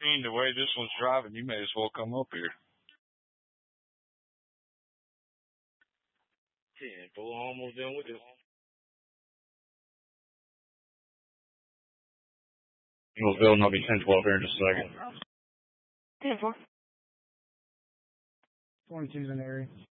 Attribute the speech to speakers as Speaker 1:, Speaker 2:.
Speaker 1: Being the way this one's driving, you may as well come up here.
Speaker 2: Yeah, but we're almost done with this. Well, Bill, and I'll be 10-12 here in just a second.
Speaker 3: 10-4.
Speaker 4: 22's in the area.